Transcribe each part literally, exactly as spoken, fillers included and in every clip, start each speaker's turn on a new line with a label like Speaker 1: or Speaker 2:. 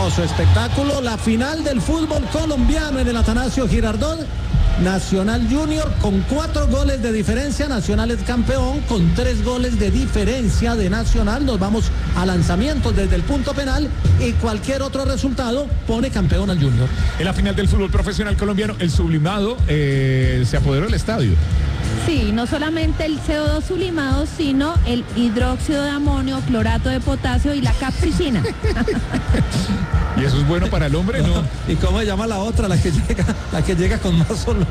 Speaker 1: Hermoso espectáculo, la final del fútbol colombiano en el Atanasio Girardot. Nacional Junior con cuatro goles de diferencia, Nacional es campeón con tres goles de diferencia de Nacional. Nos vamos a lanzamientos desde el punto penal y cualquier otro resultado pone campeón al Junior.
Speaker 2: En la final del fútbol profesional colombiano, el sublimado eh, se apoderó del estadio.
Speaker 3: Sí, no solamente el C O dos sublimado, sino el hidróxido de amonio, clorato de potasio y la capsicina.
Speaker 2: ¿Y eso es bueno para el hombre? No.
Speaker 1: ¿Y cómo se llama la otra, la que llega, la que llega con más olor?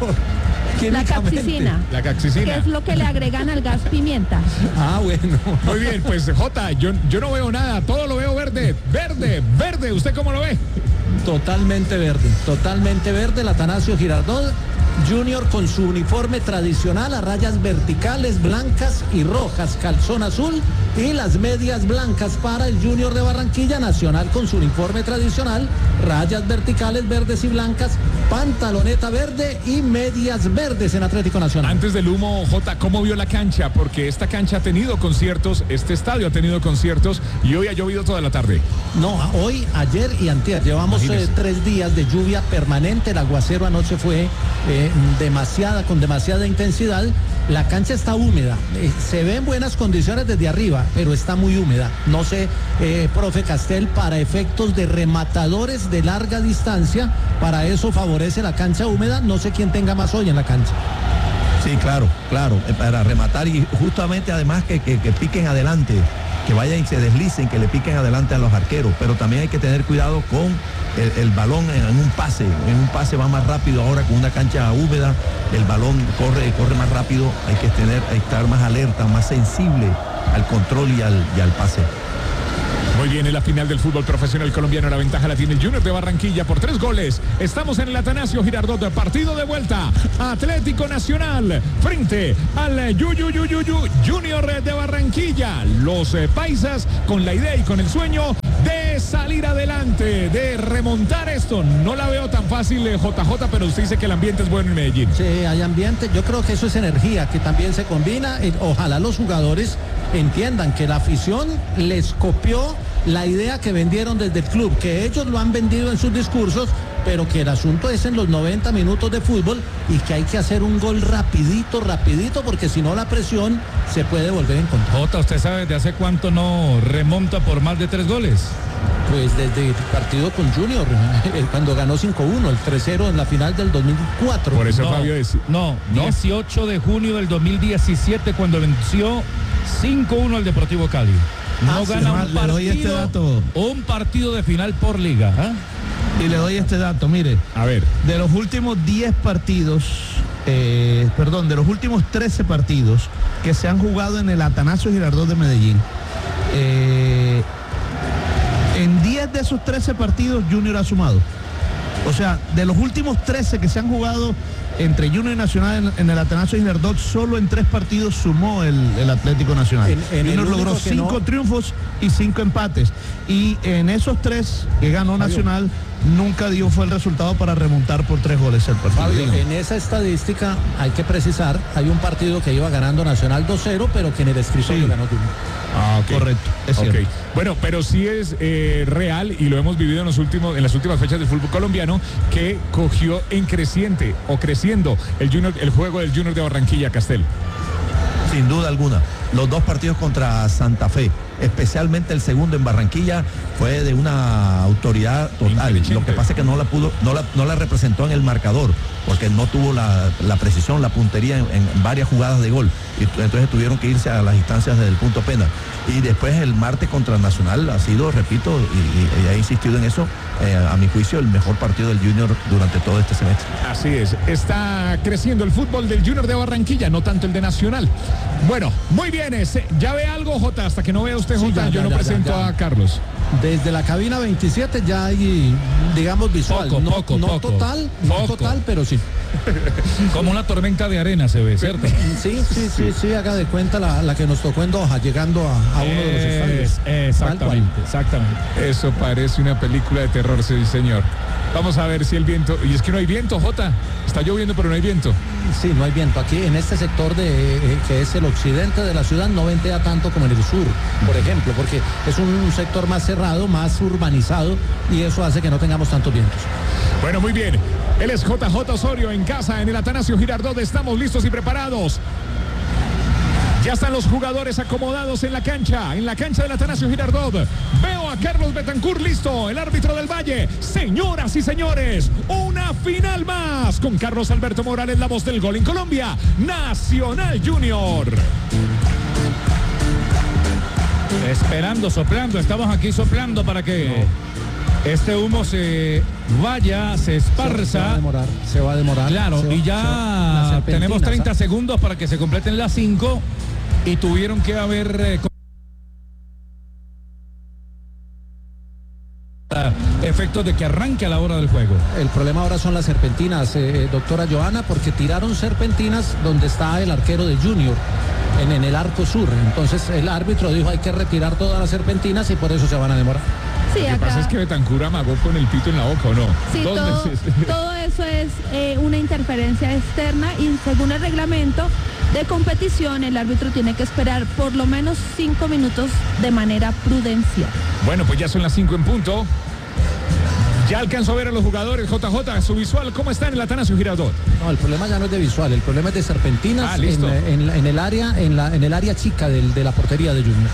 Speaker 3: La capsicina.
Speaker 2: La capsicina.
Speaker 3: Que es lo que le agregan al gas pimienta.
Speaker 1: Ah, bueno.
Speaker 2: Muy bien, pues Jota, yo, yo no veo nada, todo lo veo verde, verde, verde. ¿Usted cómo lo ve?
Speaker 1: Totalmente verde, totalmente verde, el Atanasio Girardot. Junior con su uniforme tradicional a rayas verticales blancas y rojas, calzón azul y las medias blancas para el Junior de Barranquilla. Nacional con su uniforme tradicional, rayas verticales verdes y blancas, pantaloneta verde y medias verdes en Atlético Nacional.
Speaker 2: Antes del humo, Jota, ¿cómo vio la cancha? Porque esta cancha ha tenido conciertos, este estadio ha tenido conciertos y hoy ha llovido toda la tarde.
Speaker 1: No, hoy, ayer y antier, llevamos eh, tres días de lluvia permanente, el aguacero anoche fue eh, demasiada, con demasiada intensidad. La cancha está húmeda, eh, se ve en buenas condiciones desde arriba, pero está muy húmeda. No sé, eh, profe Castel, para efectos de rematadores de larga distancia, para eso favorece la cancha húmeda. No sé quién tenga más hoy en la cancha.
Speaker 4: Sí, claro, claro, eh, para rematar y justamente además que, que, que piquen adelante, que vayan y se deslicen, que le piquen adelante a los arqueros, pero también hay que tener cuidado con el, el balón en, en un pase, en un pase va más rápido ahora con una cancha húmeda, el balón corre, corre más rápido, hay que tener, hay que estar más alerta, más sensible al control y al, y al pase.
Speaker 2: Muy bien, en la final del fútbol profesional colombiano la ventaja la tiene el Junior de Barranquilla por tres goles. Estamos en el Atanasio Girardot, partido de vuelta. Atlético Nacional frente al Yu, Yu, Yu, Yu, Yu, Junior de Barranquilla. Los eh, paisas con la idea y con el sueño de salir adelante, de remontar esto. No la veo tan fácil, eh, J J, pero usted dice que el ambiente es bueno en Medellín.
Speaker 1: Sí, hay ambiente. Yo creo que eso es energía que también se combina. Ojalá los jugadores entiendan que la afición les copió la idea que vendieron desde el club, que ellos lo han vendido en sus discursos, pero que el asunto es en los noventa minutos de fútbol y que hay que hacer un gol rapidito, rapidito, porque si no la presión se puede volver en contra.
Speaker 5: Jota, ¿usted sabe de hace cuánto no remonta por más de tres goles?
Speaker 1: Pues desde el partido con Junior, cuando ganó cinco uno, el tres cero en la final del dos mil cuatro.
Speaker 2: Por eso
Speaker 5: no,
Speaker 2: Fabio es...
Speaker 5: No,
Speaker 2: no,
Speaker 5: dieciocho de junio del dos mil diecisiete, cuando venció cinco uno al Deportivo Cali. No
Speaker 4: ah,
Speaker 5: gana
Speaker 4: sí,
Speaker 5: un
Speaker 4: le doy este
Speaker 5: partido,
Speaker 4: dato.
Speaker 5: un partido de final por liga. ¿eh?
Speaker 4: Y le doy este dato, mire.
Speaker 2: A ver.
Speaker 4: De los últimos diez partidos, eh, perdón, de los últimos trece partidos que se han jugado en el Atanasio Girardot de Medellín, eh, en diez de esos trece partidos Junior ha sumado. O sea, de los últimos trece que se han jugado entre Junior y Nacional en, en el Atanasio Girardot, solo en tres partidos sumó el, el Atlético Nacional. En, en Junior logró cinco no... triunfos y cinco empates. Y en esos tres que ganó Nacional, nunca dio fue el resultado para remontar por tres goles el partido.
Speaker 1: Fabio, en esa estadística hay que precisar, hay un partido que iba ganando Nacional dos cero, pero que en el escritorio sí. ganó Junior.
Speaker 2: Ah, okay.
Speaker 4: Correcto, es
Speaker 2: okay.
Speaker 4: cierto.
Speaker 2: Bueno, pero sí es eh, real y lo hemos vivido en los últimos, en las últimas fechas del fútbol colombiano, que cogió en creciente o creciendo el Junior, el juego del Junior de Barranquilla, Castel.
Speaker 4: Sin duda alguna. Los dos partidos contra Santa Fe, especialmente el segundo en Barranquilla, fue de una autoridad total. Lo que pasa es que no la pudo, no la, no la representó en el marcador, porque no tuvo la, la precisión, la puntería en, en varias jugadas de gol. Y entonces tuvieron que irse a las instancias del punto penal. Y después el martes contra Nacional ha sido, repito, y, y, y he insistido en eso, eh, a mi juicio, el mejor partido del Junior durante todo este semestre.
Speaker 2: Así es, está creciendo el fútbol del Junior de Barranquilla, no tanto el de Nacional. Bueno, muy bien, ese, ya ve algo, Jota, hasta que no vea usted, Jota, sí, ya, yo ya, no ya, presento ya, ya. a Carlos.
Speaker 1: Desde la cabina veintisiete ya hay, digamos, visual.
Speaker 5: Poco,
Speaker 1: no,
Speaker 5: poco,
Speaker 1: no
Speaker 5: poco.
Speaker 1: total,
Speaker 5: Poco.
Speaker 1: no total, pero sí.
Speaker 5: Como una tormenta de arena se ve, ¿cierto?
Speaker 1: Sí, sí, sí, sí, haga de cuenta la, la que nos tocó en Doha, llegando a, a uno de los estadios.
Speaker 5: Exactamente, exactamente.
Speaker 2: Eso parece una película de terror, sí, señor. Vamos a ver si el viento, y es que no hay viento, Jota, está lloviendo pero no hay viento.
Speaker 1: Sí, no hay viento. Aquí en este sector de eh, que es el occidente de la ciudad no ventea tanto como en el sur, por ejemplo, porque es un sector más cerrado, más urbanizado, y eso hace que no tengamos tantos vientos.
Speaker 2: Bueno, muy bien. Él es J J Osorio en casa en el Atanasio Girardot. Estamos listos y preparados. Ya están los jugadores acomodados en la cancha, en la cancha del Atanasio Girardot. Veo a Carlos Betancur listo, el árbitro del Valle. Señoras y señores, una final más con Carlos Alberto Morales, la voz del gol en Colombia. Nacional Junior.
Speaker 5: Esperando, soplando, estamos aquí soplando para que este humo se vaya, se esparza.
Speaker 1: Se va a demorar, se va a demorar.
Speaker 5: Claro,
Speaker 1: se,
Speaker 5: y ya tenemos treinta segundos para que se completen las cinco y tuvieron que haber... Eh, efectos de que arranque a la hora del juego.
Speaker 1: El problema ahora son las serpentinas, eh, doctora Joana, porque tiraron serpentinas donde está el arquero de Junior, en, en el arco sur. Entonces el árbitro dijo hay que retirar todas las serpentinas y por eso se van a demorar.
Speaker 3: Sí,
Speaker 2: Lo que
Speaker 3: acá...
Speaker 2: pasa es que Betancur amagó con el pito en la boca, ¿o no?
Speaker 3: Sí,
Speaker 2: Dos
Speaker 3: todo,
Speaker 2: veces.
Speaker 3: todo eso es eh, una interferencia externa y según el reglamento de competición el árbitro tiene que esperar por lo menos cinco minutos de manera prudencial.
Speaker 2: Bueno, pues ya son las cinco en punto. Ya alcanzo a ver a los jugadores. J J, su visual, ¿cómo está en el Atanasio Girardot?
Speaker 1: No, el problema ya no es de visual, el problema es de serpentinas
Speaker 2: ah, listo.
Speaker 1: en, en, en el área, en la, en el área chica del, de la portería de Junior.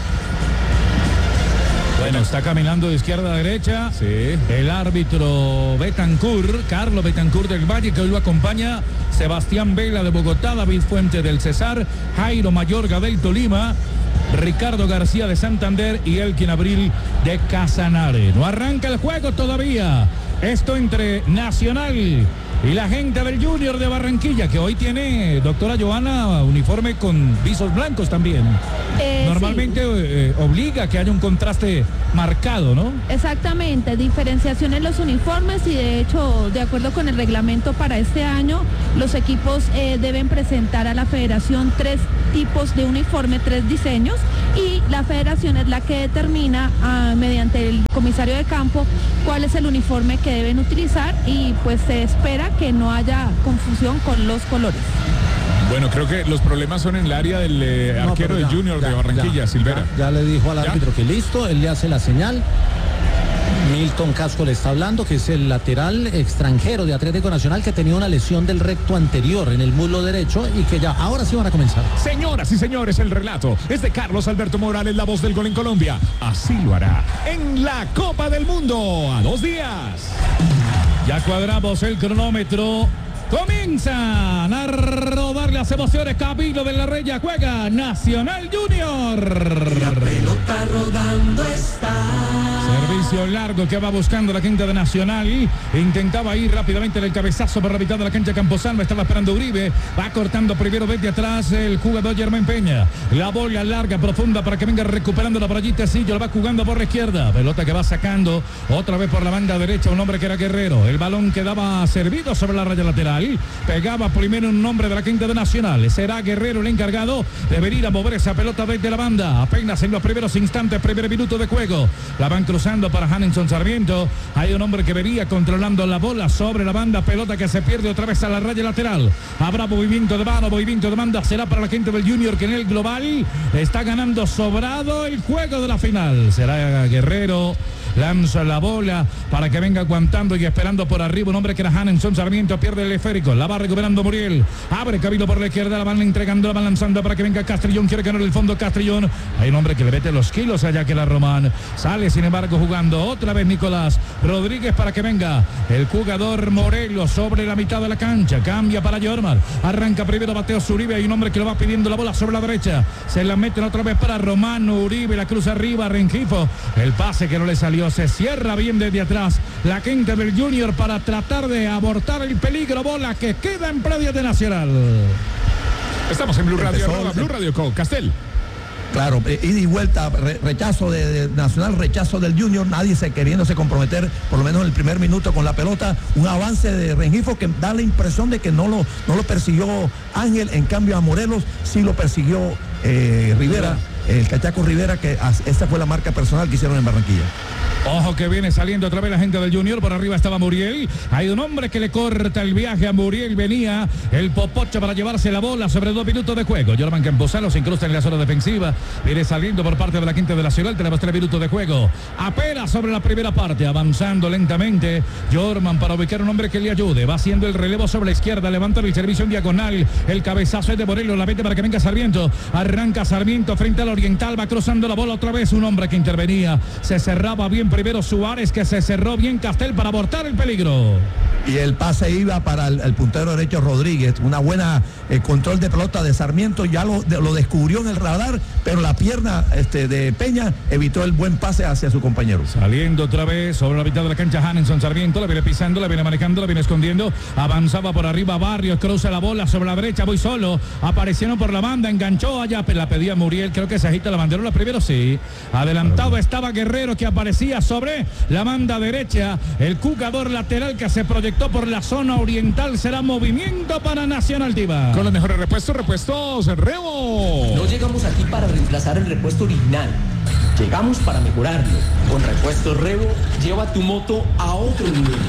Speaker 5: Bueno, está caminando de izquierda a derecha.
Speaker 2: Sí.
Speaker 5: El árbitro Betancur, Carlos Betancur del Valle, que hoy lo acompaña Sebastián Vela de Bogotá, David Fuente del Cesar, Jairo Mayorga del Tolima, Ricardo García de Santander y Elkin Abril de Casanare. No arranca el juego todavía. Esto entre Nacional y la gente del Junior de Barranquilla, que hoy tiene, doctora Joana, uniforme con visos blancos también.
Speaker 3: Eh,
Speaker 5: Normalmente
Speaker 3: sí.
Speaker 5: eh, obliga a que haya un contraste marcado, ¿no?
Speaker 3: Exactamente, diferenciación en los uniformes y de hecho, de acuerdo con el reglamento para este año, los equipos eh, deben presentar a la federación tres tipos de uniforme, tres diseños, y la federación es la que determina uh, mediante el comisario de campo cuál es el uniforme que deben utilizar y pues se espera que no haya confusión con los colores.
Speaker 2: Bueno, creo que los problemas son en el área del eh,
Speaker 1: No,
Speaker 2: arquero
Speaker 1: ya,
Speaker 2: del Junior
Speaker 1: ya,
Speaker 2: de Barranquilla,
Speaker 1: ya,
Speaker 2: Silvera.
Speaker 1: Ya, ya le dijo al
Speaker 2: ¿Ya?
Speaker 1: árbitro que listo, él le hace la señal. Milton Casco le está hablando, que es el lateral extranjero de Atlético Nacional que tenía una lesión del recto anterior en el muslo derecho y que ya, ahora sí van a comenzar.
Speaker 2: Señoras y señores, el relato es de Carlos Alberto Morales, la voz del gol en Colombia. Así lo hará en la Copa del Mundo a dos días.
Speaker 5: Ya cuadramos el cronómetro. Comienzan a rodar las emociones. Camilo de la Reya juega Nacional Junior.
Speaker 6: La pelota rodando está.
Speaker 5: Servicio largo que va buscando la quinta de Nacional. Intentaba ir rápidamente en el cabezazo por la mitad de la cancha Camposalva. Estaba esperando Uribe. Va cortando primero desde atrás el jugador Germán Peña. La bola larga, profunda para que venga recuperando la Brayita Sillo. La va jugando por la izquierda. Pelota que va sacando otra vez por la banda derecha. Un hombre que era Guerrero. El balón quedaba servido sobre la raya lateral. Pegaba primero un nombre de la quinta de Nacional. Será Guerrero el encargado de venir a mover esa pelota desde la banda. Apenas en los primeros instantes, primer minuto de juego. La van cruzando para Hanenson Sarmiento. Hay un hombre que venía controlando la bola sobre la banda. Pelota que se pierde otra vez a la raya lateral. Habrá movimiento de mano, movimiento de banda. Será para la gente del Junior, que en el global está ganando sobrado el juego de la final. Será Guerrero. Lanza la bola para que venga aguantando y esperando por arriba un hombre que era Hanenson Sarmiento. Pierde el esférico, la va recuperando Muriel. Abre camino por la izquierda, la van entregando, la van lanzando para que venga Castrillón. Quiere ganar el fondo Castrillón. Hay un hombre que le mete los kilos allá que la Román. Sale sin embargo jugando otra vez Nicolás Rodríguez para que venga el jugador Morelos sobre la mitad de la cancha. Cambia para Yormar. Arranca primero Mateo Uribe. Hay un hombre que lo va pidiendo la bola sobre la derecha. Se la meten otra vez para Romano Uribe. La cruza arriba, Rengifo. El pase que no le salió. Se cierra bien desde atrás la quinta del Junior para tratar de abortar el peligro. Bola que queda en predio de Nacional.
Speaker 2: Estamos en Blue Radio,
Speaker 7: Empezó,
Speaker 2: arroba Blue Radio Co. Castel.
Speaker 7: Claro, ida y vuelta, re, rechazo de, de Nacional, rechazo del Junior, nadie se queriéndose comprometer, por lo menos en el primer minuto con la pelota, un avance de Rengifo que da la impresión de que no lo, no lo persiguió Ángel, en cambio a Morelos sí lo persiguió eh, Rivera, el Cachaco Rivera, que esta fue la marca personal que hicieron en Barranquilla.
Speaker 5: Ojo que viene saliendo otra vez la gente del Junior. Por arriba estaba Muriel. Hay un hombre que le corta el viaje a Muriel. Venía el Popocho para llevarse la bola sobre dos minutos de juego. Jorman Campuzano se incrusta en la zona defensiva. Viene saliendo por parte de la quinta de la Ciudad. Tenemos tres minutos de juego. Apenas sobre la primera parte. Avanzando lentamente. Jorman para ubicar un hombre que le ayude. Va haciendo el relevo sobre la izquierda. Levanta el servicio en diagonal. El cabezazo es de Morelos. La mete para que venga Sarmiento. Arranca Sarmiento frente al Oriental. Va cruzando la bola otra vez. Un hombre que intervenía. Se cerraba bien primero Suárez, que se cerró bien Castel para abortar el peligro.
Speaker 7: Y el pase iba para el, el puntero derecho Rodríguez. Una buena eh, control de pelota de Sarmiento. Ya lo, de, lo descubrió en el radar, pero la pierna este, de Peña evitó el buen pase hacia su compañero.
Speaker 5: Saliendo otra vez sobre la mitad de la cancha Hanenson. Sarmiento la viene pisando, la viene manejando, la viene escondiendo. Avanzaba por arriba Barrios, cruza la bola sobre la brecha, voy solo. Aparecieron por la banda, enganchó allá, la pedía Muriel. Creo que se agita la bandera. Primero sí. Adelantado estaba Guerrero, que aparecía sobre la banda derecha. El jugador lateral que se proyectó por la zona oriental. Será movimiento para Nacional Diva.
Speaker 2: Con los mejores repuestos, repuestos Rebo.
Speaker 8: No llegamos aquí para reemplazar el repuesto original. Llegamos para mejorarlo. Con Repuestos Rebo, lleva tu moto a otro nivel.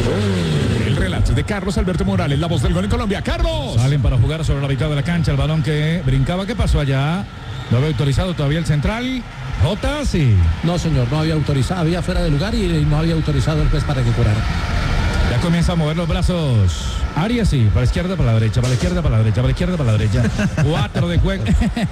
Speaker 2: El relato de Carlos Alberto Morales, la voz del gol en Colombia. Carlos.
Speaker 5: Salen para jugar sobre la mitad de la cancha. El balón que brincaba. ¿Qué pasó allá? ¿No había autorizado todavía el central? Jota, sí.
Speaker 1: No, señor, no había autorizado. Había fuera de lugar y no había autorizado el juez para que curara.
Speaker 5: Ya comienza a mover los brazos. Arias sí, para la izquierda, para la derecha, para la izquierda, para la derecha, para la izquierda, para la derecha. Cuatro de juego.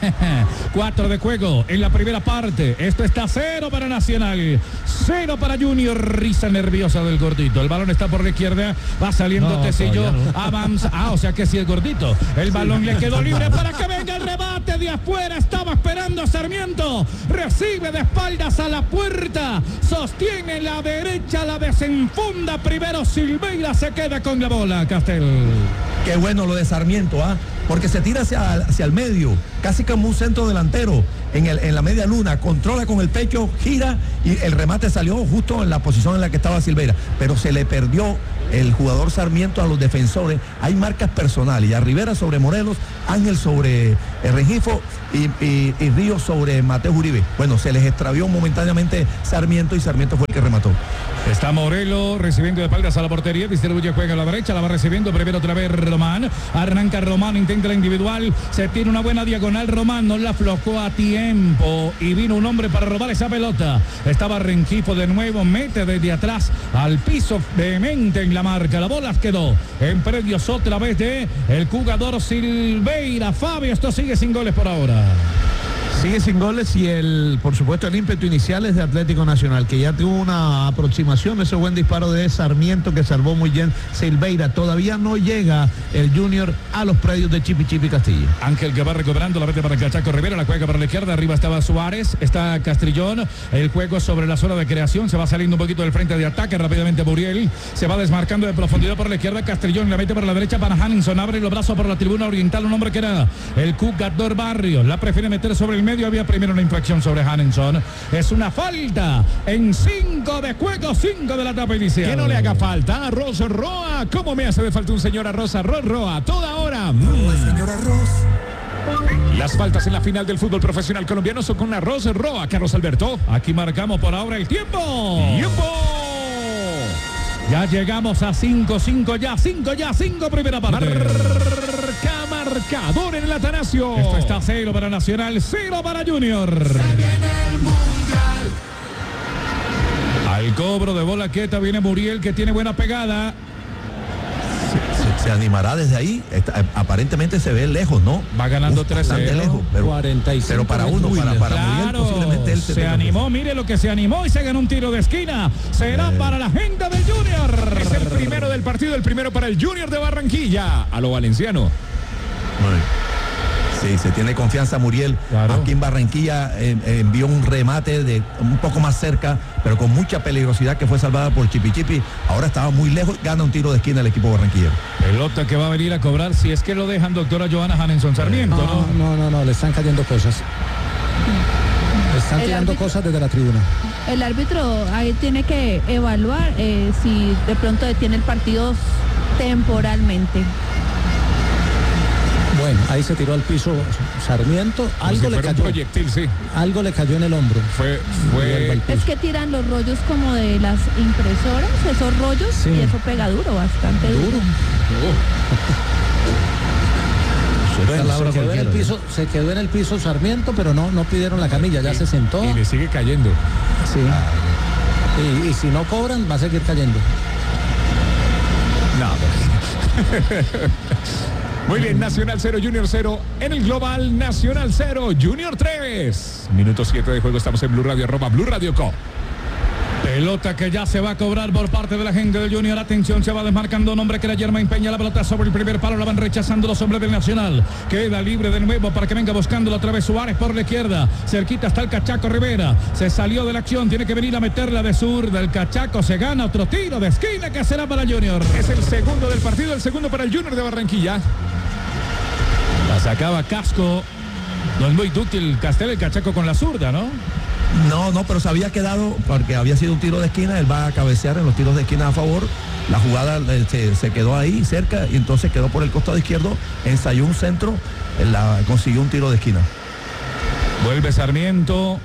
Speaker 5: Cuatro de juego en la primera parte. Esto está cero para Nacional. Cero para Junior. Risa nerviosa del gordito. El balón está por la izquierda. Va saliendo no, Tecillo. No. Avanza. Ah, o sea que sí el gordito. El balón sí le quedó libre para que venga el rebate de afuera. Estaba esperando a Sarmiento. Recibe de espaldas a la puerta. Sostiene la derecha, la desenfunda primero. Silveira se queda con la bola. Castel.
Speaker 7: Qué bueno lo de Sarmiento, ¿ah? ¿eh? Porque se tira hacia, hacia el medio, casi como un centro delantero, en, el, en la media luna, controla con el pecho, gira y el remate salió justo en la posición en la que estaba Silveira, pero se le perdió el jugador Sarmiento a los defensores. Hay marcas personales, y a Rivera sobre Morelos, Ángel sobre el Rengifo y, y, y Ríos sobre Mateo Uribe. Bueno, se les extravió momentáneamente Sarmiento y Sarmiento fue el que remató.
Speaker 5: Está Morelos recibiendo de espaldas a la portería, distribuye, juega a la derecha, la va recibiendo primero otra vez Román, arranca Román, intenta la individual, se tiene una buena diagonal, Román no la aflojó a tiempo y vino un hombre para robar esa pelota. Estaba Rengifo de nuevo, mete desde atrás al piso vehemente en la marca, la bola quedó en predios otra vez de el jugador Silveira. Fabio, esto sigue sin goles por ahora.
Speaker 4: Sigue sin goles y el, por supuesto, el ímpetu inicial es de Atlético Nacional, que ya tuvo una aproximación, ese buen disparo de Sarmiento que salvó muy bien Silveira. Todavía no llega el Junior a los predios de Chipi Chipi Castillo.
Speaker 5: Ángel que va recuperando la vete para Cachaco Rivera, la juega para la izquierda, arriba estaba Suárez, está Castrillón, el juego sobre la zona de creación, se va saliendo un poquito del frente de ataque, rápidamente Muriel, se va desmarcando de profundidad por la izquierda, Castrillón la mete por la derecha para Hanninson, abre los brazos por la tribuna oriental, un hombre que era el jugador Barrios, la prefiere meter sobre el medio, había primero una infracción sobre Hanninson. Es una falta en cinco de juego, cinco de la etapa inicial.
Speaker 2: Que no le haga falta a Arroz Roa. ¿Cómo me hace de falta un señor Arroz? Arroz Roa, toda hora. Mm.
Speaker 6: Señor Arroz.
Speaker 2: Las faltas en la final del fútbol profesional colombiano son con Arroz Roa. Carlos Alberto.
Speaker 5: Aquí marcamos por ahora el tiempo.
Speaker 2: ¡Tiempo!
Speaker 5: Ya llegamos a cinco, cinco ya, cinco ya, cinco primera parte.
Speaker 2: Marca marcador en el Atanasio.
Speaker 5: Esto está cero para Nacional, cero para Junior. Al cobro de bola quieta viene Muriel, que tiene buena pegada.
Speaker 7: Se, se, se animará desde ahí. Está, aparentemente se ve lejos, ¿no?
Speaker 5: Va ganando tres cero.
Speaker 7: Lejos, pero,
Speaker 1: cuarenta y cinco
Speaker 7: pero para uno, para, para
Speaker 5: claro,
Speaker 7: Muriel posiblemente él se,
Speaker 5: se animó, mire lo que se animó y se ganó un tiro de esquina. Será eh. para la gente del Junior.
Speaker 2: Es el primero del partido, el primero para el Junior de Barranquilla. A lo valenciano.
Speaker 7: Sí, se tiene confianza Muriel. Claro. Aquí en Barranquilla eh, eh, envió un remate de un poco más cerca, pero con mucha peligrosidad, que fue salvada por Chipi Chipi. Ahora estaba muy lejos, gana un tiro de esquina el equipo barranquillero.
Speaker 5: Pelota que va a venir a cobrar, si es que lo dejan, doctora Joana Hanninson Sarmiento.
Speaker 1: No, no, no, no, le están cayendo cosas. Le están el tirando árbitro, cosas desde la tribuna.
Speaker 3: El árbitro ahí tiene que evaluar eh, si de pronto detiene el partido temporalmente.
Speaker 1: Bueno, ahí ahí se tiró al piso Sarmiento, algo
Speaker 2: si
Speaker 1: le
Speaker 2: fuera
Speaker 1: cayó.
Speaker 2: Un proyectil, sí.
Speaker 1: Algo le cayó en el hombro.
Speaker 2: Fue, fue...
Speaker 3: Es que tiran los rollos como de las impresoras, esos rollos,
Speaker 1: sí.
Speaker 3: y eso pega duro, bastante duro.
Speaker 1: Duro. Bueno, se, quedó en el piso, se quedó en el piso Sarmiento, pero no, no pidieron la camilla, ya
Speaker 2: y,
Speaker 1: se sentó.
Speaker 2: Y le sigue cayendo.
Speaker 1: Sí. Y, y si no cobran, va a seguir cayendo.
Speaker 2: No, pues. Muy bien, Nacional cero, Junior cero. En el global, Nacional cero, Junior tres. Minuto siete de juego, estamos en Blue Radio, arroba Blue Radio Co.
Speaker 5: Pelota que ya se va a cobrar por parte de la gente del Junior. Atención, se va desmarcando un hombre que era Germain Peña. La pelota sobre el primer palo, la van rechazando los hombres del Nacional. Queda libre de nuevo para que venga buscándolo otra vez Suárez por la izquierda. Cerquita está el Cachaco Rivera. Se salió de la acción, tiene que venir a meterla de zurda. El Cachaco se gana otro tiro de esquina que será para el Junior.
Speaker 2: Es el segundo del partido, el segundo para el Junior de Barranquilla.
Speaker 5: La sacaba Casco. No es muy dúctil Castel, el Cachaco con la zurda, ¿no?
Speaker 7: No, no, pero se había quedado, porque había sido un tiro de esquina, él va a cabecear en los tiros de esquina a favor. La jugada se, se quedó ahí cerca y entonces quedó por el costado izquierdo, ensayó un centro, la, consiguió un tiro de esquina.
Speaker 5: Vuelve Sarmiento.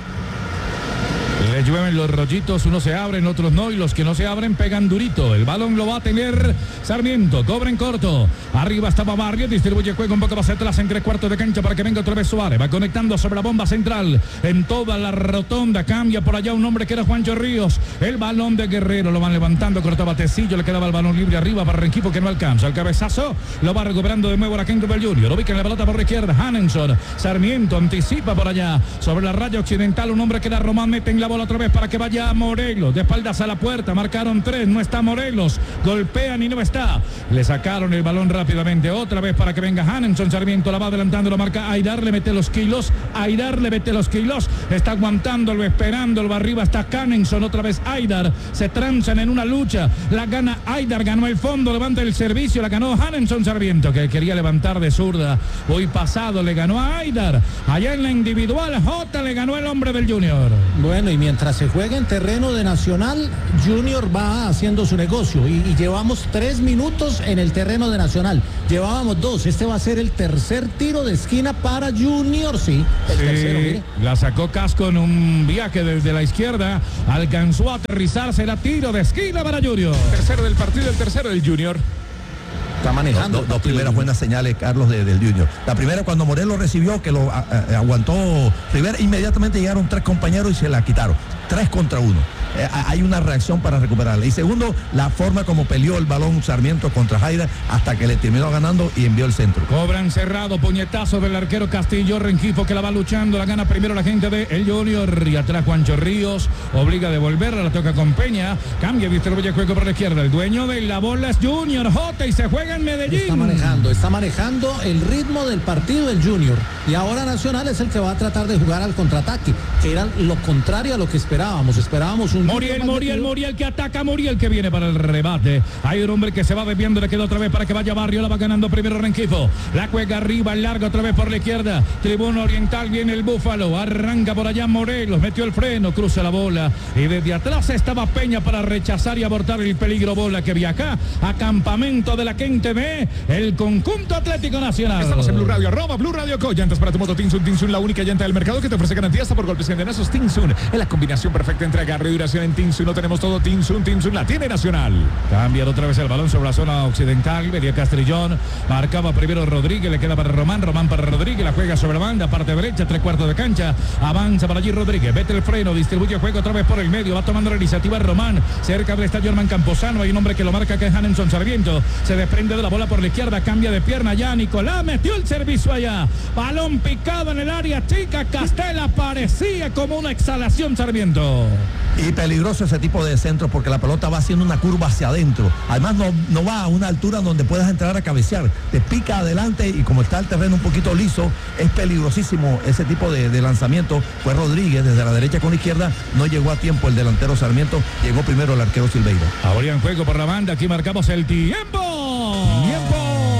Speaker 5: Le llueven los rollitos, unos se abren, otros no, y los que no se abren pegan durito. El balón lo va a tener Sarmiento, cobra en corto. Arriba estaba Barrio, distribuye juego un poco más atrás en tres cuartos de cancha para que venga otra vez Suárez. Va conectando sobre la bomba central en toda la rotonda. Cambia por allá un hombre que era Juancho Ríos. El balón de Guerrero lo van levantando, cortaba Tecillo, le quedaba el balón libre arriba para Rengifo que no alcanza. El cabezazo lo va recuperando de nuevo la gente del Junior. Ubica en la pelota por la izquierda, Hanenson. Sarmiento anticipa por allá sobre la raya occidental. Un hombre que era Román, mete en la bola otra vez para que vaya a Morelos, de espaldas a la puerta, marcaron tres, no está Morelos, golpean y no está, le sacaron el balón rápidamente, otra vez para que venga Hanenson. Sarmiento la va adelantando, lo marca Aidar, le mete los kilos, Aidar le mete los kilos, está aguantándolo, esperándolo, arriba está Hanenson, otra vez Aidar, se transan en una lucha, la gana Aidar, ganó el fondo, levanta el servicio, la ganó Hanenson. Sarmiento, que quería levantar de zurda, hoy pasado le ganó a Aidar, allá en la individual, J le ganó el hombre del Junior.
Speaker 1: Bueno, y mientras se juega en terreno de Nacional, Junior va haciendo su negocio y, y llevamos tres minutos en el terreno de Nacional, llevábamos dos, este va a ser el tercer tiro de esquina para Junior, sí, el
Speaker 5: sí,
Speaker 1: tercero, mire.
Speaker 5: La sacó Casco en un viaje desde la izquierda, alcanzó a aterrizarse, la tiro de esquina para Junior.
Speaker 2: Tercero del partido, el tercero del Junior.
Speaker 1: Está manejando.
Speaker 7: Dos, dos primeras buenas señales, Carlos, de, del Junior. La primera, cuando Morelos recibió, que lo a, a, aguantó Rivera, inmediatamente llegaron tres compañeros y se la quitaron. Tres contra uno. Eh, hay una reacción para recuperarla. Y segundo, la forma como peleó el balón Sarmiento contra Jaira hasta que le terminó ganando y envió el centro.
Speaker 5: Cobran cerrado, puñetazo del arquero Castillo, Rengifo que la va luchando, la gana primero la gente de El Junior y atrás Juancho Ríos, obliga a devolverla, la toca con Peña, cambia, distribuye juego por la izquierda, el dueño de la bola es Junior J y se juega en Medellín.
Speaker 1: Está manejando, está manejando el ritmo del partido del Junior y ahora Nacional es el que va a tratar de jugar al contraataque, que era lo contrario a lo que esperábamos, esperábamos un...
Speaker 5: Moriel, Moriel, Moriel que ataca, Moriel que viene para el rebate. Hay un hombre que se va desviando, le queda otra vez para que vaya Barrio, la va ganando primero Rengifo. La juega arriba, larga otra vez por la izquierda. Tribuna Oriental, viene el Búfalo, arranca por allá Morelos, metió el freno, cruza la bola y desde atrás estaba Peña para rechazar y abortar el peligro bola que viaja a campamento de la gente de el conjunto Atlético Nacional.
Speaker 2: Estamos en Blue Radio, arroba Blue Radio Co. Llantas para tu moto Tinsun, Tinsun, la única llanta del mercado que te ofrece garantía hasta por golpes y endenazos. Tinsun, es la combinación perfecta entre agarre y duración. En Tinsun no tenemos todo. Tinsun, Tinsun la tiene Nacional.
Speaker 5: Cambia otra vez el balón sobre la zona occidental, venía Castrillón, marcaba primero Rodríguez, le queda para Román, Román para Rodríguez, la juega sobre la banda, parte derecha, tres cuartos de cancha, avanza para allí Rodríguez, vete el freno, distribuye juego otra vez por el medio, va tomando la iniciativa Román, cerca del estadio Herman Camposano, hay un hombre que lo marca que es Hanenson. Sarmiento, se desprende de la bola por la izquierda, cambia de pierna ya, Nicolás metió el servicio allá, balón picado en el área chica, Castela parecía como una exhalación Sarmiento.
Speaker 7: Y peligroso ese tipo de centro porque la pelota va haciendo una curva hacia adentro. Además no, no va a una altura donde puedas entrar a cabecear. Te pica adelante y como está el terreno un poquito liso, es peligrosísimo ese tipo de, de lanzamiento. Fue Rodríguez desde la derecha con la izquierda. No llegó a tiempo el delantero Sarmiento. Llegó primero el arquero Silveira.
Speaker 5: Ahora en juego por la banda. Aquí marcamos el tiempo. Tiempo.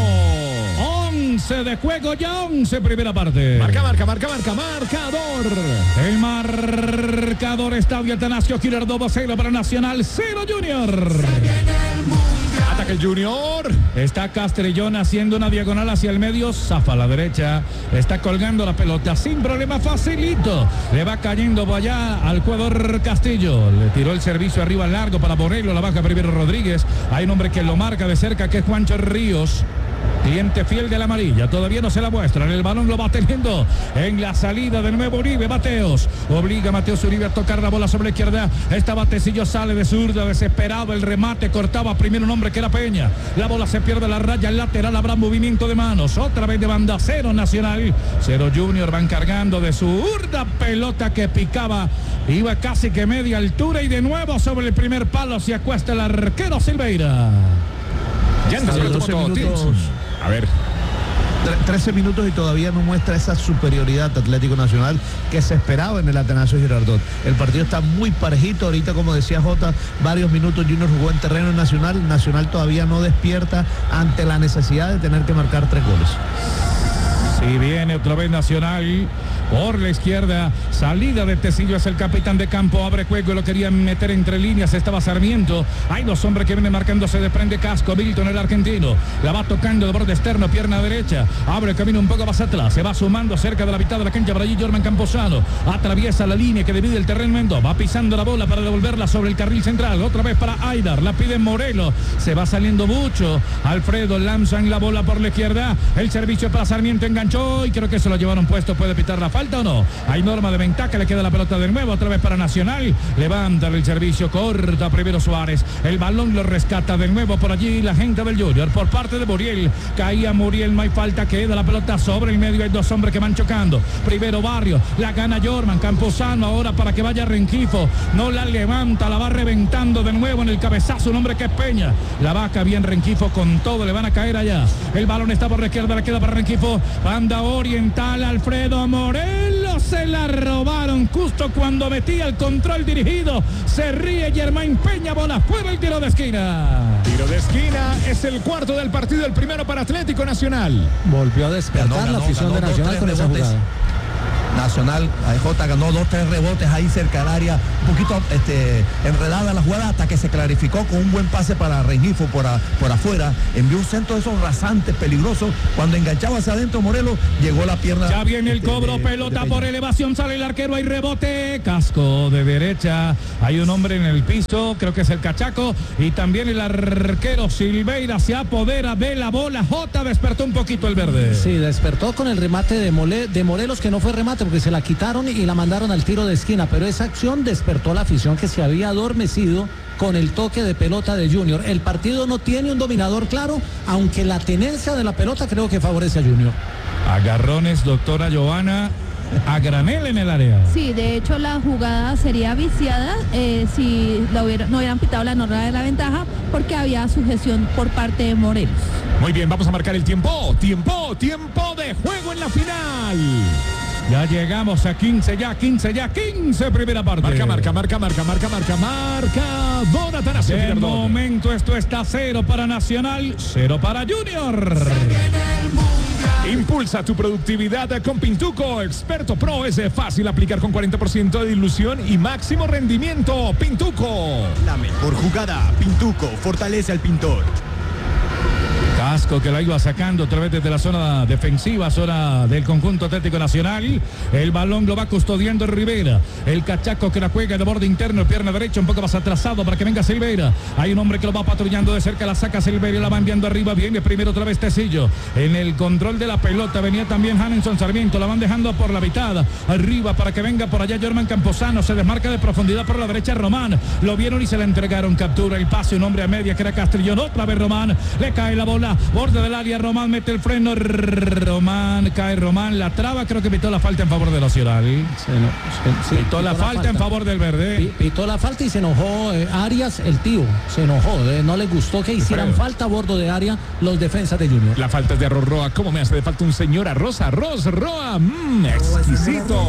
Speaker 5: once de juego ya, once primera parte.
Speaker 2: Marca, marca, marca, marca, marcador.
Speaker 5: El marcador Estadio Atanasio Girardot cero para Nacional, cero Junior.
Speaker 6: Se viene el mundial.
Speaker 2: Ataca el Junior.
Speaker 5: Está Castrillón haciendo una diagonal hacia el medio. Zafa a la derecha. Está colgando la pelota sin problema, facilito. Le va cayendo allá al jugador Castillo. Le tiró el servicio arriba largo para Morelo. La baja primero Rodríguez. Hay un hombre que lo marca de cerca, que es Juancho Ríos. Cliente fiel de la amarilla, todavía no se la muestran. El balón lo va teniendo en la salida de nuevo Uribe. Mateos obliga a Mateos Uribe a tocar la bola sobre la izquierda. Esta Batecillo sale de zurda, desesperado. El remate cortaba primero un hombre que era Peña. La bola se pierde, la raya lateral. Habrá movimiento de manos. Otra vez de banda. Cero Nacional, cero Junior. Van cargando de su hurda pelota que picaba. Iba casi que media altura y de nuevo sobre el primer palo se acuesta el arquero Silveira.
Speaker 2: Ya en doce minutos. A ver.
Speaker 4: trece minutos y todavía no muestra esa superioridad Atlético Nacional que se esperaba en el Atanasio Girardot. El partido está muy parejito. Ahorita, como decía Jota, varios minutos Junior jugó en terreno nacional. Nacional todavía no despierta ante la necesidad de tener que marcar tres goles.
Speaker 5: Si viene otra vez Nacional por la izquierda, salida de Tecillo, es el capitán de campo, abre juego y lo querían meter entre líneas, estaba Sarmiento. Hay dos hombres que vienen marcando, se desprende Casco, Milton el argentino, la va tocando de borde externo, pierna derecha, abre el camino un poco más atrás, se va sumando cerca de la mitad de la cancha para allí Jorman Camposano, atraviesa la línea que divide el terreno en dos, va pisando la bola para devolverla sobre el carril central, otra vez para Aidar, la pide Morelo, se va saliendo mucho, Alfredo lanzan la bola por la izquierda, el servicio para Sarmiento, enganchó y creo que se lo llevaron puesto, puede pitar la falta o no. Hay norma de ventaja, le queda la pelota de nuevo, otra vez para Nacional, levanta el servicio, corta primero Suárez, el balón lo rescata de nuevo por allí la gente del Junior, por parte de Muriel, caía Muriel, no hay falta, queda la pelota sobre el medio, hay dos hombres que van chocando, primero Barrio, la gana Jorman Camposano, ahora para que vaya Rengifo, no la levanta, la va reventando de nuevo en el cabezazo, un hombre que es Peña, la vaca bien Rengifo con todo, le van a caer allá, el balón está por la izquierda, le queda para Rengifo, banda oriental, Alfredo Morelo, se la robaron justo cuando metía el control dirigido, se ríe Germain Peña, bola fuera, el tiro de esquina.
Speaker 2: Tiro de esquina, es el cuarto del partido, el primero para Atlético Nacional.
Speaker 1: Volvió a despertar ganó, ganó, la afición de Nacional dos, con esa jugada.
Speaker 7: Nacional, A J ganó dos, tres rebotes ahí cerca del área, un poquito este, enredada la jugada hasta que se clarificó con un buen pase para Rengifo por, a, por afuera, envió un centro de esos rasantes, peligrosos, cuando enganchaba hacia adentro Morelos, llegó la pierna.
Speaker 5: Ya viene el cobro, de, pelota de por elevación, sale el arquero, hay rebote, casco de derecha, hay un hombre en el piso, creo que es el Cachaco, y también el arquero Silveira se apodera de la bola, J despertó un poquito el verde.
Speaker 1: Sí, despertó con el remate de, Mole, de Morelos, que no fue remate, porque se la quitaron y la mandaron al tiro de esquina, pero esa acción despertó a la afición que se había adormecido con el toque de pelota de Junior. El partido no tiene un dominador claro, aunque la tenencia de la pelota creo que favorece a Junior.
Speaker 5: Agarrones, doctora Giovanna, a granel en el área.
Speaker 3: Sí, de hecho la jugada sería viciada eh, si la hubiera, no hubieran pitado la norma de la ventaja, porque había sujeción por parte de Morelos.
Speaker 2: Muy bien, vamos a marcar el tiempo, tiempo, tiempo de juego en la final.
Speaker 5: Ya llegamos a quince, ya quince, ya quince, primera parte.
Speaker 2: Marca, marca, marca, marca, marca, marca, marca. Don Atanasio
Speaker 5: De
Speaker 2: Girardot.
Speaker 5: momento esto está cero para Nacional, cero para Junior.
Speaker 2: Impulsa tu productividad con Pintuco. Experto Pro, es fácil aplicar con cuarenta por ciento de dilución y máximo rendimiento. Pintuco.
Speaker 9: La mejor jugada. Pintuco fortalece al pintor.
Speaker 5: Casco que la iba sacando otra vez desde la zona defensiva, zona del conjunto Atlético Nacional. El balón lo va custodiando Rivera. El Cachaco que la juega de borde interno, pierna derecha, un poco más atrasado para que venga Silveira. Hay un hombre que lo va patrullando de cerca, la saca Silveira, la va enviando arriba. Viene primero otra vez Tecillo. En el control de la pelota venía también Hanenson Sarmiento. La van dejando por la mitad. Arriba para que venga por allá Jorman Camposano. Se desmarca de profundidad por la derecha Román. Lo vieron y se le entregaron. Captura el pase, un hombre a media que era Castrillón. Otra vez Román. Le cae la bola. Borde del área, Román mete el freno, Román, cae Román, la traba, creo que pitó la falta en favor de Nacional. Sí, no, sí, sí, pitó la, la falta, falta en favor del verde.
Speaker 1: Pitó la falta y se enojó eh, Arias, el tío, se enojó, eh, no le gustó que hicieran falta a bordo de área los defensas de Junior.
Speaker 2: La falta es de Arroz Roa, ¿cómo me hace de falta un señor arroz? Arroz Roa, mmm, exquisito.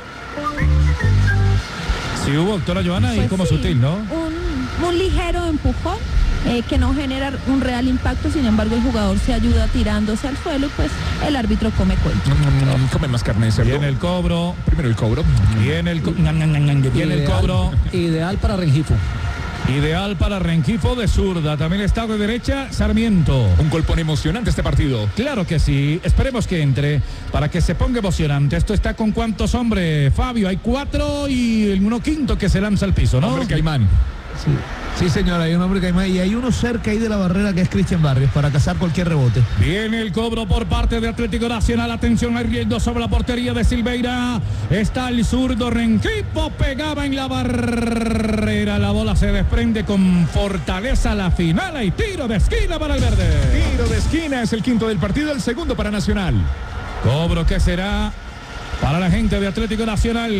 Speaker 5: Sí hubo, doctora Joana, pues y como sí, sutil, ¿no?
Speaker 3: Un, un ligero empujón. Eh, que no genera un real impacto, sin embargo el jugador se ayuda tirándose al suelo y pues el árbitro come cuento.
Speaker 2: Mm, come más carne de cerdo.
Speaker 5: Viene el cobro.
Speaker 2: Primero el cobro.
Speaker 5: Viene el, co viene el cobro.
Speaker 1: Ideal para Rengifo.
Speaker 5: Ideal para Rengifo de zurda. También está de derecha Sarmiento.
Speaker 2: Un golpón emocionante este partido.
Speaker 5: Claro que sí. Esperemos que entre para que se ponga emocionante. Esto está con cuántos hombres, Fabio. Hay cuatro y el uno quinto que se lanza al piso, ¿no?
Speaker 2: Hombre caimán.
Speaker 4: Sí. Sí, señora, hay un hombre caimán y hay uno cerca ahí de la barrera que es Cristian Barrios para cazar cualquier rebote.
Speaker 5: Viene el cobro por parte de Atlético Nacional. Atención, arriendo sobre la portería de Silveira. Está el zurdo Rengifo, pegaba en la barrera. La bola se desprende con fortaleza. La final hay tiro de esquina para el verde.
Speaker 2: Tiro de esquina es el quinto del partido, el segundo para Nacional.
Speaker 5: Cobro que será para la gente de Atlético Nacional.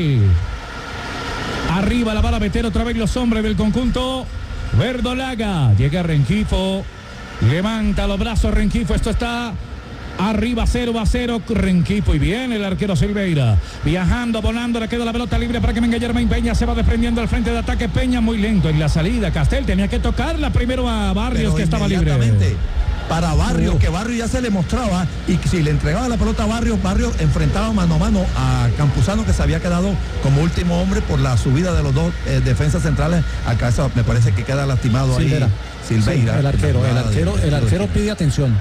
Speaker 5: Arriba la van a meter otra vez los hombres del conjunto verdolaga. Llega Rengifo, levanta los brazos Rengifo. Esto está arriba, cero a cero Rengifo. Y viene el arquero Silveira viajando, volando, le queda la pelota libre para que venga Germain Peña. Se va desprendiendo al frente de ataque. Peña muy lento en la salida. Castel tenía que tocarla primero a Barrios. Pero que estaba libre
Speaker 7: para Barrios, que Barrios ya se le mostraba, y si le entregaba la pelota a Barrios, Barrios enfrentaba mano a mano a Campuzano, que se había quedado como último hombre por la subida de los dos eh, defensas centrales. Acá eso me parece que queda lastimado
Speaker 1: Silveira.
Speaker 7: ahí Silveira.
Speaker 1: Sí, el arquero, el arquero, el arquero pide atención.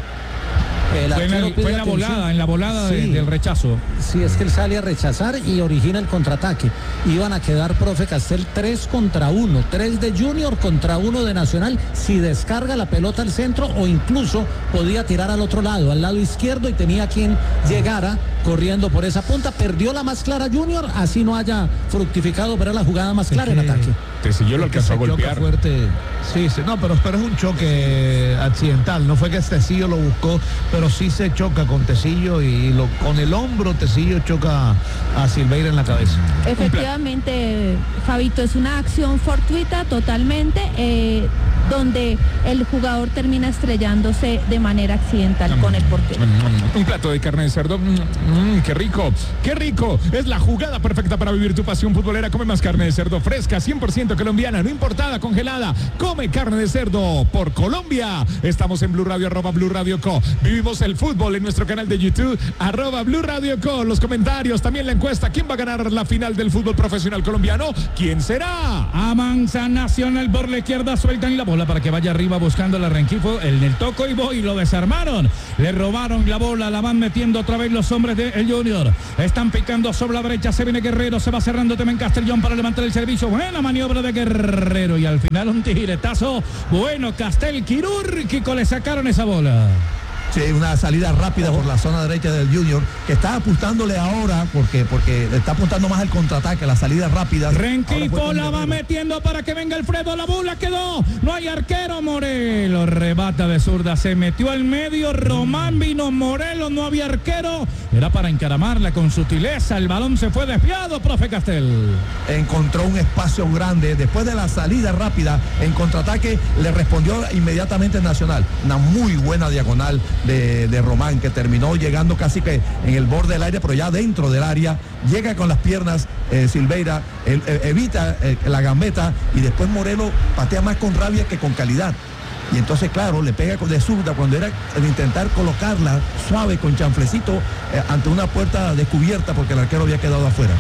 Speaker 5: El fue, en, el, fue en la volada, en la volada sí, de, del rechazo.
Speaker 1: Sí, es que él sale a rechazar y origina el contraataque. Iban a quedar, profe Castel, tres contra uno. Tres de Junior contra uno de Nacional. Si descarga la pelota al centro o incluso podía tirar al otro lado, al lado izquierdo, y tenía quien llegara corriendo por esa punta. Perdió la más clara Junior, así no haya fructificado, pero era la jugada más clara en ataque.
Speaker 2: Tecillo lo alcanzó a golpear.
Speaker 4: Fuerte. Sí, sí, no, pero, pero es un choque accidental. No fue que Tecillo lo buscó, pero sí se choca con Tecillo y lo, con el hombro Tecillo choca a Silveira en la cabeza.
Speaker 3: Efectivamente, Fabito, es una acción fortuita totalmente, eh, donde el jugador termina estrellándose de manera accidental mm, con el portero.
Speaker 2: Un plato de carne de cerdo, mm, mm, qué rico, qué rico. Es la jugada perfecta para vivir tu pasión futbolera. Come más carne de cerdo fresca, cien por ciento colombiana, no importada, congelada. Come carne de cerdo por Colombia. Estamos en Blue Radio, arroba Blue Radio Co. Vivimos el fútbol en nuestro canal de YouTube, arroba Blue Radio Co. Los comentarios, también la encuesta. ¿Quién va a ganar la final del fútbol profesional colombiano? ¿Quién será?
Speaker 5: Avanza Nacional por la izquierda, sueltan la bola para que vaya arriba buscando la Rengifo. El del toco y voy, lo desarmaron. Le robaron la bola, la van metiendo otra vez los hombres de el Junior. Están picando sobre la brecha, se viene Guerrero, se va cerrando también Castellón para levantar el servicio. Buena maniobra de Guerrero y al final un tiretazo. Bueno, Castel quirúrgico, le sacaron esa bola.
Speaker 7: Sí, una salida rápida por la zona derecha del Junior, que está apuntándole ahora, porque, porque está apuntando más al contraataque, la salida rápida.
Speaker 5: Rengifo la va metiendo para que venga Alfredo, la bola quedó, no hay arquero. Morelos rebata de zurda, se metió al medio, Román vino, Morelos, no había arquero, era para encaramarla con sutileza, el balón se fue desviado, profe Castel.
Speaker 7: Encontró un espacio grande, después de la salida rápida, en contraataque, le respondió inmediatamente Nacional, una muy buena diagonal De, de Román, que terminó llegando casi que en el borde del área, pero ya dentro del área, llega con las piernas eh, Silveira, el, eh, evita eh, la gambeta, y después Morelos patea más con rabia que con calidad. Y entonces, claro, le pega de zurda cuando era el intentar colocarla suave con chanflecito eh, ante una puerta descubierta, porque el arquero había quedado afuera.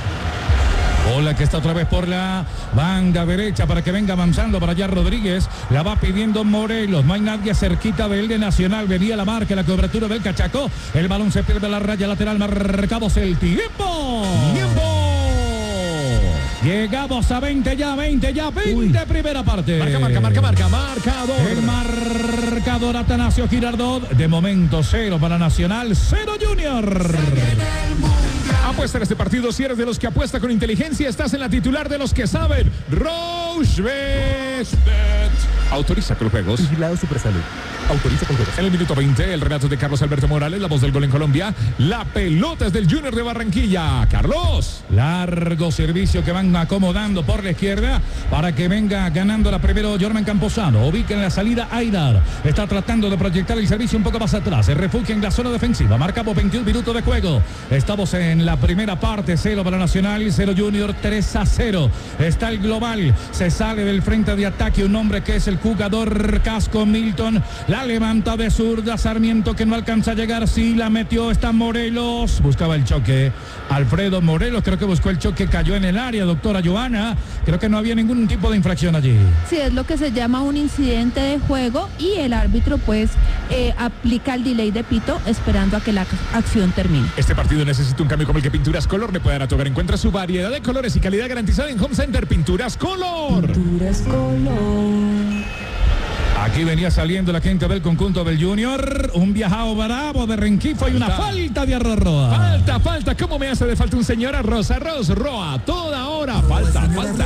Speaker 5: Bola que está otra vez por la banda derecha para que venga avanzando para allá Rodríguez. La va pidiendo Morelos. No hay nadie cerquita de él de Nacional. Venía la marca, la cobertura del Cachaco. El balón se pierde la raya lateral. Marcamos el tiempo. ¡Tiempo! Llegamos a veinte ya, veinte ya, veinte. Uy. Primera parte.
Speaker 2: Marca, marca, marca, marca, marcador.
Speaker 5: El marcador Atanasio Girardot. De momento cero para Nacional, cero Junior.
Speaker 2: Apuesta en este partido. Si eres de los que apuesta con inteligencia, estás en la titular de los que saben. Rochebet. Autoriza con los juegos.
Speaker 10: Vigilado Supersalud. Autoriza con juegos.
Speaker 2: En el minuto veinte, el relato de Carlos Alberto Morales, la voz del gol en Colombia. La pelota es del Junior de Barranquilla. Carlos.
Speaker 5: Largo servicio que van acomodando por la izquierda para que venga ganando la primero Jorman Camposano. Ubica en la salida Aidar. Está tratando de proyectar el servicio un poco más atrás. Se refugia en la zona defensiva. Marcamos veintiún minutos de juego. Estamos en la primera parte. Cero para Nacional, cero Junior, tres a cero. Está el global. Se sale del frente de ataque un hombre que es el jugador Casco Milton. La levanta de zurda. Sarmiento que no alcanza a llegar. Sí, la metió. Está Morelos. Buscaba el choque. Alfredo Morelos creo que buscó el choque. Cayó en el área, doctora Joana. Creo que no había ningún tipo de infracción allí.
Speaker 3: Sí, es lo que se llama un incidente de juego y el árbitro pues eh, aplica el delay de pito esperando a que la acción termine.
Speaker 2: Este partido necesita un cambio como el que Pinturas Color le puede dar a tu hogar. Encuentra su variedad de colores y calidad garantizada en Home Center. Pinturas Color.
Speaker 6: Pinturas Color.
Speaker 5: Aquí venía saliendo la gente del conjunto del Junior. Un viajado bravo de Rengifo y una falta, falta de Arroz Roa.
Speaker 2: Falta, falta. ¿Cómo me hace de falta un señor Arroz? Arroz Roa. Toda hora. Falta, falta.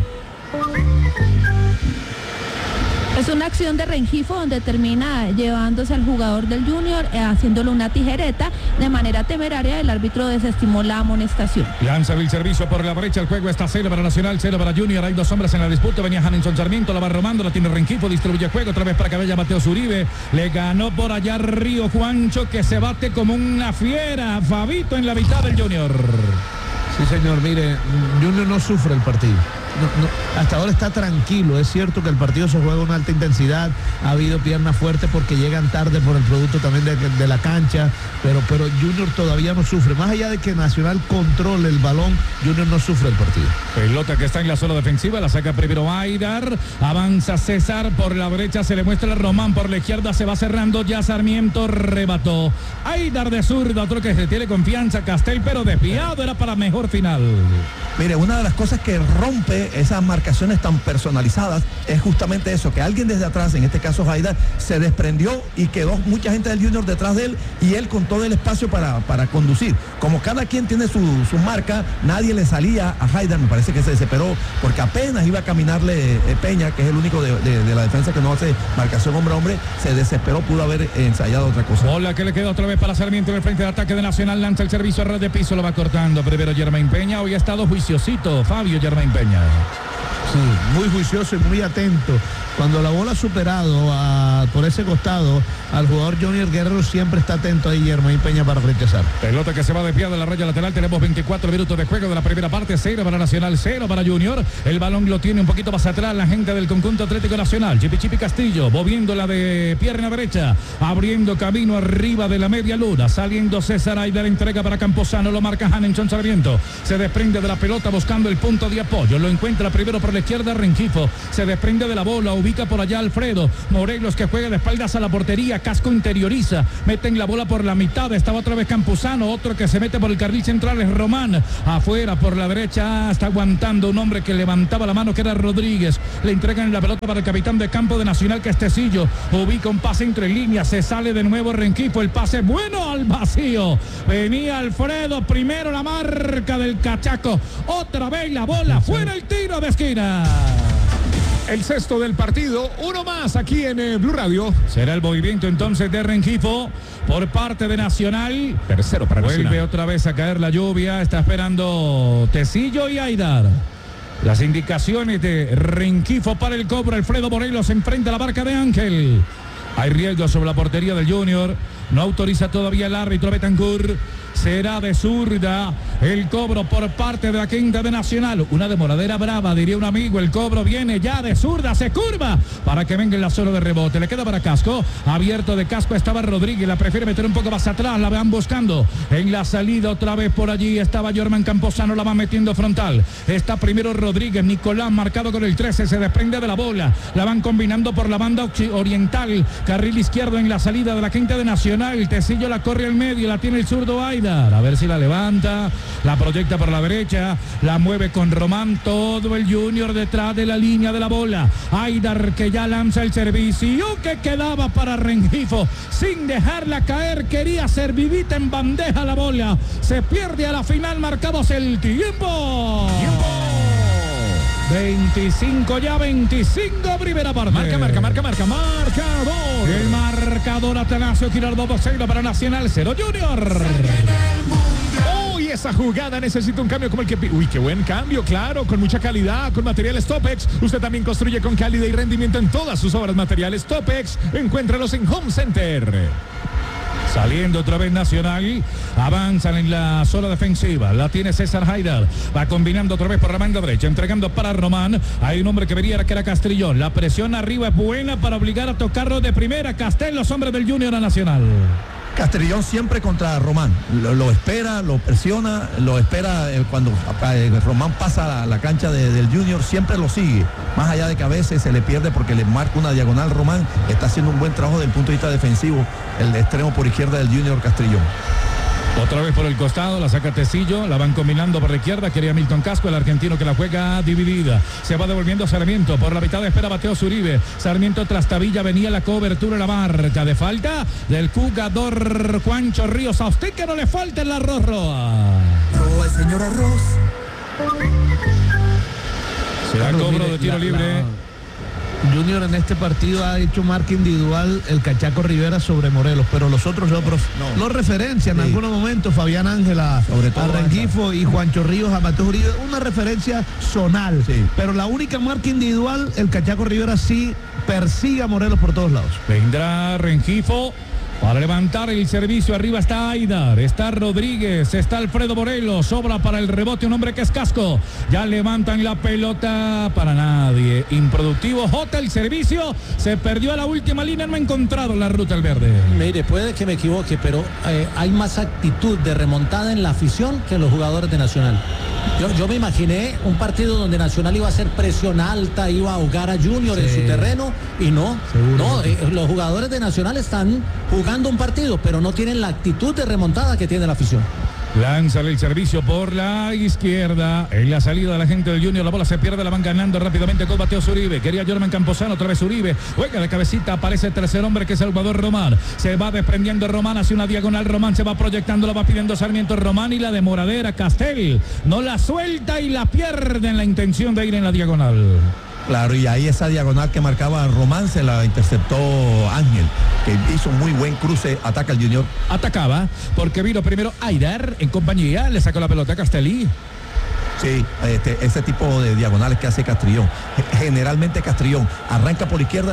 Speaker 3: Es una acción de Rengifo donde termina llevándose al jugador del Junior, eh, haciéndole una tijereta. De manera temeraria, el árbitro desestimó la amonestación.
Speaker 5: Lanza el servicio por la brecha. El juego está cero para Nacional, cero para Junior. Hay dos hombres en la disputa. Venía Hanninson Sarmiento, la va romando, la tiene Rengifo, distribuye juego. Otra vez para Cabella, Mateo Zuribe. Le ganó por allá Río Juancho, que se bate como una fiera. Fabito en la mitad del Junior.
Speaker 4: Sí, señor, mire, Junior no sufre el partido. No, no, hasta ahora está tranquilo. Es cierto que el partido se juega a una alta intensidad, ha habido piernas fuertes porque llegan tarde por el producto también de, de la cancha, pero, pero Junior todavía no sufre. Más allá de que Nacional controle el balón, Junior no sufre el partido.
Speaker 5: Pelota que está en la zona defensiva, la saca primero Aidar, avanza César por la derecha, se le muestra el Román por la izquierda, se va cerrando ya Sarmiento, rebató Aidar de zurda, otro que se tiene confianza, Castel, pero desviado, era para mejor final.
Speaker 7: Mire, una de las cosas que rompe esas marcaciones tan personalizadas es justamente eso, que alguien desde atrás, en este caso Haidar, se desprendió y quedó mucha gente del Junior detrás de él y él con todo el espacio para, para conducir. Como cada quien tiene su, su marca, nadie le salía a Haidar, me parece que se desesperó porque apenas iba a caminarle eh, Peña, que es el único de, de, de la defensa que no hace marcación hombre a hombre, se desesperó, pudo haber ensayado otra cosa.
Speaker 5: Bola que le queda otra vez para Sarmiento en el frente de ataque de Nacional, lanza el servicio a red de piso, lo va cortando primero Germain Peña, hoy ha estado juiciosito Fabio Germain Peña.
Speaker 4: Sí, muy juicioso y muy atento. Cuando la bola ha superado a, por ese costado al jugador Junior Guerrero, siempre está atento ahí Germain Peña para rechazar.
Speaker 5: Pelota que se va desviada de la raya lateral. Tenemos veinticuatro minutos de juego de la primera parte. Cero para Nacional, cero para Junior. El balón lo tiene un poquito más atrás la gente del conjunto Atlético Nacional. Chipi Chipi Castillo, moviéndola de pierna derecha, abriendo camino arriba de la media luna. Saliendo César Aidar, entrega para Camposano, lo marca Hanninson Sarmiento. Se desprende de la pelota buscando el punto de apoyo. Lo encuentra primero por la izquierda Rengifo. Se desprende de la bola, ubica por allá Alfredo Morelos, que juega de espaldas a la portería. Casco interioriza, meten la bola por la mitad. Estaba otra vez Campuzano, otro que se mete por el carril central es Román. Afuera por la derecha está aguantando un hombre que levantaba la mano, que era Rodríguez. Le entregan la pelota para el capitán de campo de Nacional, que es Tecillo. Ubica un pase entre líneas, se sale de nuevo Rengifo. El pase bueno al vacío. Venía Alfredo, primero la marca del cachaco. Otra vez la bola, fuera el tiro de esquina.
Speaker 2: El sexto del partido, uno más aquí en eh, Blue Radio.
Speaker 5: Será el movimiento entonces de Rengifo por parte de Nacional.
Speaker 2: Tercero para
Speaker 5: Vuelve
Speaker 2: Nacional.
Speaker 5: otra vez a caer la lluvia. Está esperando Tecillo y Aidar. Las indicaciones de Rengifo para el cobro. Alfredo Morelos enfrenta a la marca de Ángel. Hay riesgo sobre la portería del Junior. No autoriza todavía el árbitro Betancourt. Será de zurda el cobro por parte de la quinta de Nacional. Una demoradera brava, diría un amigo. El cobro viene ya de zurda, se curva para que venga en la zona de rebote. Le queda para Casco. Abierto de Casco estaba Rodríguez. La prefiere meter un poco más atrás. La van buscando en la salida otra vez por allí. Estaba Jorman Camposano. La va metiendo frontal. Está primero Rodríguez. Nicolás marcado con el trece. Se desprende de la bola. La van combinando por la banda oriental. Carril izquierdo en la salida de la quinta de Nacional. Tecillo la corre al medio. La tiene el zurdo Aidar. A ver si la levanta, la proyecta por la derecha, la mueve con Román, todo el Junior detrás de la línea de la bola. Aidar que ya lanza el servicio que quedaba para Rengifo, sin dejarla caer, quería ser vivita en bandeja la bola. Se pierde a la final, marcamos el tiempo.
Speaker 2: Tiempo.
Speaker 5: veinticinco ya, veinticinco, primera parte.
Speaker 2: Marca, marca, marca, marca, marcador.
Speaker 5: El marcador Atanasio Girardot dos cero para Nacional, cero Junior.
Speaker 2: Uy, esa jugada necesita un cambio como el que... Uy, qué buen cambio, claro, con mucha calidad, con materiales Topex. Usted también construye con calidad y rendimiento en todas sus obras. Materiales Topex, encuéntralos en Home Center.
Speaker 5: Saliendo otra vez Nacional, avanzan en la zona defensiva, la tiene César Haidar, va combinando otra vez por la banda derecha, entregando para Román, hay un hombre que venía que era Castrillón, la presión arriba es buena para obligar a tocarlo de primera, Castel, los hombres del Junior a Nacional.
Speaker 7: Castrillón siempre contra Román, lo, lo espera, lo presiona, lo espera eh, cuando eh, Román pasa la, la cancha de, del Junior, siempre lo sigue, más allá de que a veces se le pierde porque le marca una diagonal. Román está haciendo un buen trabajo desde el punto de vista defensivo, el extremo por izquierda del Junior Castrillón.
Speaker 5: Otra vez por el costado, la saca Tecillo, la van combinando por la izquierda, quería Milton Casco, el argentino que la juega dividida. Se va devolviendo Sarmiento, por la mitad espera bateo Zuribe. Sarmiento tras Tabilla, venía la cobertura en la marca de falta del jugador Juancho Ríos. A usted que no le falte el arroz, Roa.
Speaker 6: Roa, el señor Arroz.
Speaker 5: Se da
Speaker 4: Carlos,
Speaker 5: cobro
Speaker 4: mire,
Speaker 5: de tiro
Speaker 4: la,
Speaker 5: libre.
Speaker 4: La... Junior en este partido ha hecho marca individual el Cachaco Rivera sobre Morelos, pero los otros no, no. lo referencian sí. En algunos momentos Fabián Ángela a Rengifo y Juancho Ríos a Mateo Uribe, una referencia zonal, sí. Pero la única marca individual, el Cachaco Rivera sí persigue a Morelos por todos lados.
Speaker 5: Vendrá Rengifo para levantar el servicio. Arriba está Aidar, está Rodríguez, está Alfredo Morelos, sobra para el rebote un hombre que es Casco, ya levantan la pelota para nadie, improductivo Jota, el servicio se perdió a la última línea, no ha encontrado la ruta el verde.
Speaker 1: Mire, puede que me equivoque, pero eh, hay más actitud de remontada en la afición que en los jugadores de Nacional. Yo, yo me imaginé un partido donde Nacional iba a hacer presión alta, iba a ahogar a Junior sí. En su terreno y no, Seguro. no eh, los jugadores de Nacional están jugando un partido, pero no tienen la actitud de remontada que tiene la afición.
Speaker 5: Lanza el servicio por la izquierda. En la salida de la gente del Junior, la bola se pierde, la van ganando rápidamente con Mateo Zuribe. Quería Jorman Camposano, otra vez Uribe. Juega de cabecita, aparece el tercer hombre que es Salvador Román. Se va desprendiendo Román hacia una diagonal. Román se va proyectando, la va pidiendo Sarmiento. Román y la demoradera Castel. No la suelta y la pierde en la intención de ir en la diagonal.
Speaker 7: Claro, y ahí esa diagonal que marcaba Román se la interceptó Ángel, que hizo muy buen cruce, ataca el Junior.
Speaker 5: Atacaba, porque vino primero Aidar en compañía, le sacó la pelota a Castellí.
Speaker 7: Sí, este, ese tipo de diagonales que hace Castrillón. Generalmente Castrillón arranca por izquierda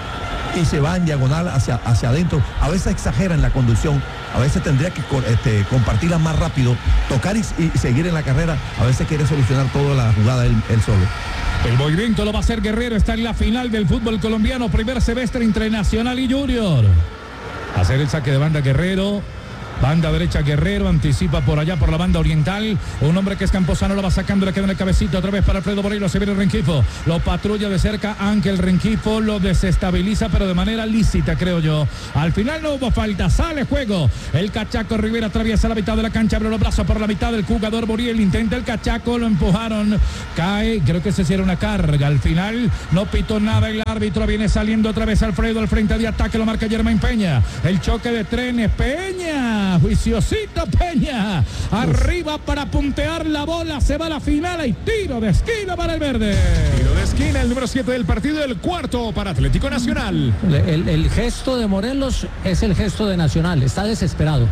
Speaker 7: y se va en diagonal hacia, hacia adentro. A veces exagera en la conducción, a veces tendría que este, compartirla más rápido, tocar y, y seguir en la carrera. A veces quiere solucionar toda la jugada él, él solo.
Speaker 5: El movimiento lo va a hacer Guerrero, está en la final del fútbol colombiano, primer semestre entre Nacional y Junior. Hacer el saque de banda Guerrero. Banda derecha Guerrero, anticipa por allá por la banda oriental. Un hombre que es Camposano, lo va sacando, le queda en el cabecito otra vez para Alfredo Morelos. Se viene Rengifo, lo patrulla de cerca Ángel Rengifo, lo desestabiliza, pero de manera lícita, creo yo. Al final no hubo falta, sale juego. El Cachaco Rivera atraviesa la mitad de la cancha, abre los brazos por la mitad del jugador Buriel. Intenta el Cachaco, lo empujaron, cae, creo que se hiciera una carga. Al final no pitó nada el árbitro, viene saliendo otra vez Alfredo al frente de ataque, lo marca Germain Peña. El choque de trenes, Peña. Juiciosito Peña, arriba para puntear la bola, se va a la final y tiro de esquina para el verde.
Speaker 2: Tiro de esquina, el número siete del partido, el cuarto para Atlético Nacional.
Speaker 1: El, el, el gesto de Morelos es el gesto de Nacional, está desesperado.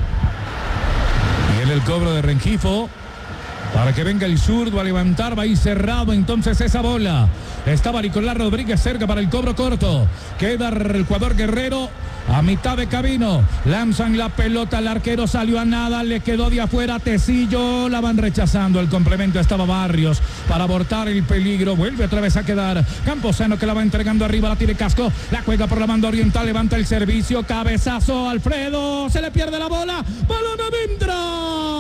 Speaker 5: Y en el cobro de Rengifo, para que venga el zurdo a levantar, va ahí cerrado entonces esa bola. Estaba Nicolás Rodríguez cerca para el cobro corto. Queda el jugador Guerrero a mitad de camino. Lanzan la pelota, el arquero salió a nada, le quedó de afuera Tecillo, la van rechazando. El complemento estaba Barrios para abortar el peligro. Vuelve otra vez a quedar Camposano, que la va entregando arriba, la tiene Casco, la juega por la banda oriental, levanta el servicio, cabezazo Alfredo, se le pierde la bola, balón adentro.